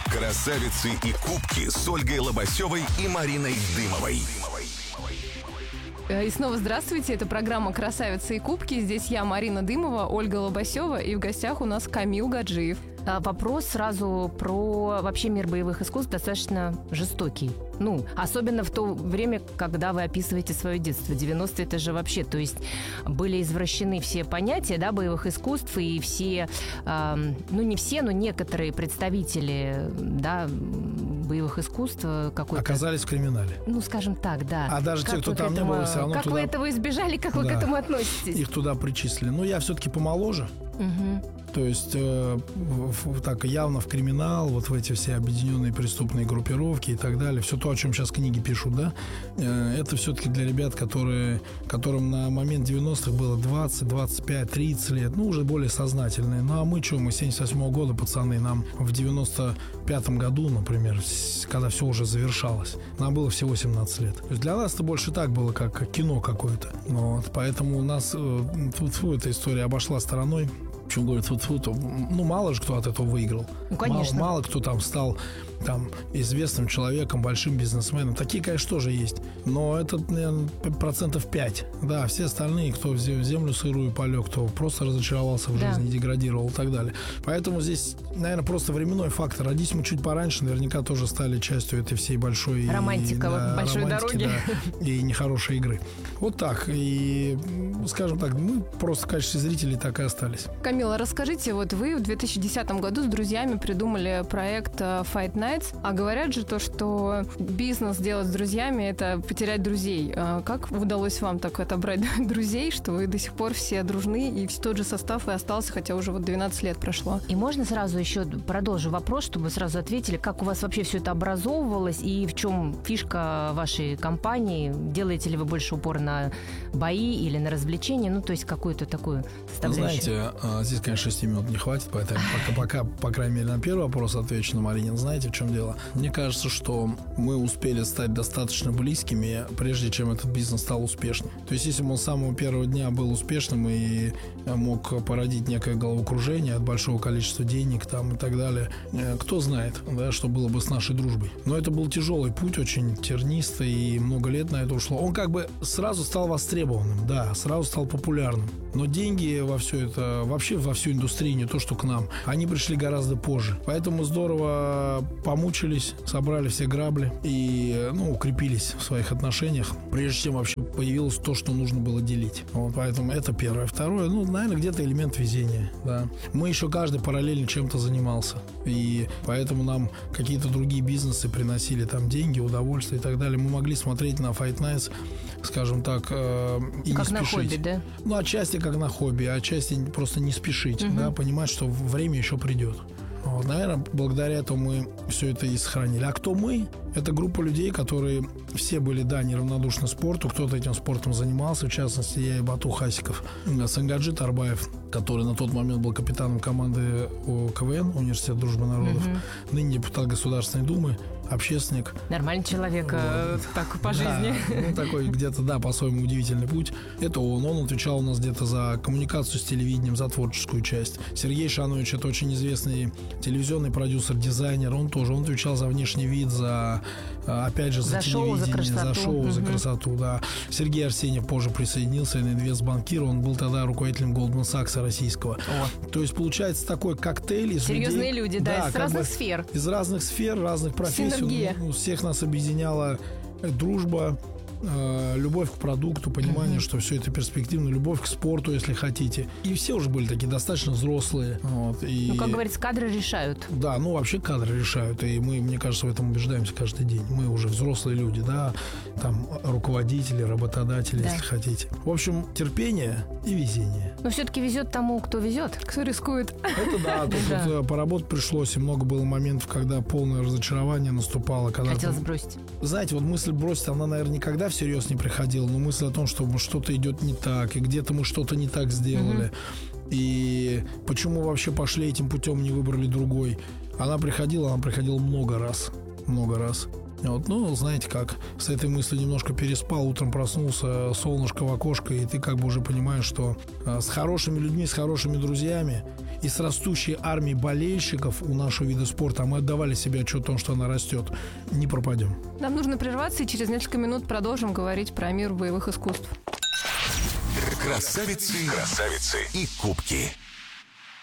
Красавицы и кубки с Ольгой Лобасевой и Мариной Дымовой. И снова здравствуйте, это программа «Красавицы и кубки». Здесь я, Марина Дымова, Ольга Лобасева, и в гостях у нас Камил Гаджиев. Вопрос сразу про вообще мир боевых искусств достаточно жестокий. Особенно в то время, когда вы описываете свое детство. 90-е это же вообще, то есть были извращены все понятия, да, боевых искусств, и все, не все, но некоторые представители, да, боевых искусств какой-то... оказались в криминале. Скажем так, да. А даже те, кто там не был, все равно как туда... вы этого избежали, как вы к этому относитесь? Их туда причислили. Я все-таки помоложе. То есть так явно в криминал, вот в эти все объединенные преступные группировки и так далее. Все то, о чем сейчас книги пишут, да, это все-таки для ребят, которым на момент 90-х было 20, 25, 30 лет, уже более сознательные. А мы что, мы 78-го года, пацаны, нам в 95-м году, например, когда все уже завершалось, нам было всего 17 лет. То есть для нас это больше так было, как кино какое-то. Поэтому у нас эта история обошла стороной. Почему говорят, мало же кто от этого выиграл. Конечно. Мало кто там стал известным человеком, большим бизнесменом. Такие, конечно, тоже есть. Но это, наверное, 5%. Да, все остальные, кто в землю сырую полег, кто просто разочаровался в жизни, деградировал и так далее. Поэтому здесь, наверное, просто временной фактор. Родись мы чуть пораньше, наверняка тоже стали частью этой всей большой... большой дороги. Да, и нехорошей игры. Вот так. И, скажем так, мы просто в качестве зрителей так и остались. Камила, расскажите, вот вы в 2010 году с друзьями придумали проект Fight Nights, а говорят же то, что бизнес делать с друзьями – это потерять друзей. Как удалось вам так отобрать друзей, что вы до сих пор все дружны, и тот же состав и остался, хотя уже 12 лет прошло? И можно сразу еще продолжу вопрос, чтобы вы сразу ответили, как у вас вообще все это образовывалось, и в чем фишка вашей компании? Делаете ли вы больше упор на бои или на развлечения? То есть какую-то такую составляющую. Знаете, здесь, конечно, 6 минут не хватит, поэтому пока, по крайней мере, на первый вопрос отвечу на Маринин. Знаете, в чем дело? Мне кажется, что мы успели стать достаточно близкими, прежде чем этот бизнес стал успешным. То есть, если бы он с самого первого дня был успешным и мог породить некое головокружение от большого количества денег и так далее, кто знает, да, что было бы с нашей дружбой. Но это был тяжелый путь, очень тернистый, и много лет на это ушло. Он как бы сразу стал востребованным, да, сразу стал популярным. Но деньги во все это, вообще во всю индустрию, не то что к нам, они пришли гораздо позже. Поэтому здорово помучились, собрали все грабли и, укрепились в своих отношениях, прежде чем вообще появилось то, что нужно было делить. Поэтому это первое. Второе, наверное, где-то элемент везения, да. Мы еще каждый параллельно чем-то занимался. И поэтому нам какие-то другие бизнесы приносили деньги, удовольствие и так далее. Мы могли смотреть на Fight Nights, скажем так, и как не на спешить. Хобби, да? Отчасти как на хобби, а отчасти просто не спешить, да, понимать, что время еще придет. Наверное, благодаря этому мы все это и сохранили. А кто мы? Это группа людей, которые все были, неравнодушны спорту. Кто-то этим спортом занимался. В частности, я и Бату Хасиков. Сангаджи Тарбаев, который на тот момент был капитаном команды КВН, Университет дружбы народов. Ныне депутат Государственной Думы, общественник. Нормальный человек, так по жизни. Такой где-то, по-своему удивительный путь. Это он отвечал у нас где-то за коммуникацию с телевидением, за творческую часть. Сергей Шанович, это очень известный телевизионный продюсер, дизайнер. Он отвечал за внешний вид, опять же, за телевидение, за шоу, за красоту, да. Сергей Арсеньев позже присоединился, инвестбанкир. Он был тогда руководителем Goldman Sachs российского. То есть получается такой коктейль из серьезные людей, люди, из разных сфер. Из разных сфер, разных профессий. Всех нас объединяла дружба, любовь к продукту, понимание, что все это перспективно, любовь к спорту, если хотите. И все уже были такие достаточно взрослые. Как говорится, кадры решают. Да, вообще кадры решают. И мы, мне кажется, в этом убеждаемся каждый день. Мы уже взрослые люди, да, руководители, работодатели, если хотите. В общем, терпение и везение. Но все-таки везет тому, кто везет, кто рискует. Это да, тут поработать пришлось, и много было моментов, когда полное разочарование наступало. Хотелось бросить. Знаете, мысль бросить, она, наверное, никогда всерьез не приходила, но мысль о том, что что-то идет не так, и где-то мы что-то не так сделали, и почему вообще пошли этим путем, не выбрали другой, она приходила много раз. Знаете как, с этой мыслью немножко переспал, утром проснулся, солнышко в окошко, и ты уже понимаешь, что с хорошими людьми, с хорошими друзьями, и с растущей армией болельщиков у нашего вида спорта, а мы отдавали себе отчет о том, что она растет, не пропадем. Нам нужно прерваться, и через несколько минут продолжим говорить про мир боевых искусств. Красавицы и кубки.